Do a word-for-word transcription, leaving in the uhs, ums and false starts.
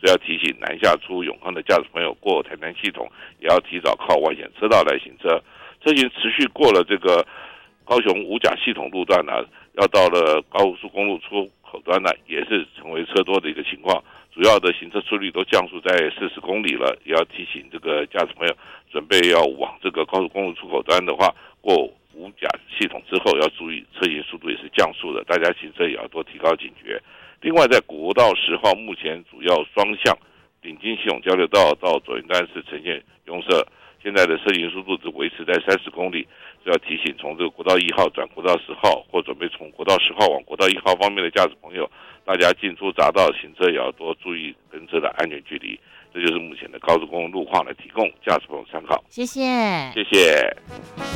所以要提醒南下出永康的驾驶朋友过台南系统，也要提早靠外显车道来行车。车型持续过了这个高雄五甲系统路段呢、啊，要到了高速公路出口端呢，也是成为车多的一个情况。主要的行车速率都降速在四十公里了，也要提醒这个驾驶朋友准备要往这个高速公路出口端的话，过五甲系统之后要注意车型速度也是降速的，大家行车也要多提高警觉。另外，在国道十号目前主要双向顶金系统交流道到左营段是呈现拥塞，现在的车行速度只维持在三十公里，所以要提醒从这个国道一号转国道十号，或准备从国道十号往国道一号方面的驾驶朋友，大家进出匝道行车也要多注意跟车的安全距离。这就是目前的高速公路路况来提供驾驶朋友参考。 谢谢， 谢谢。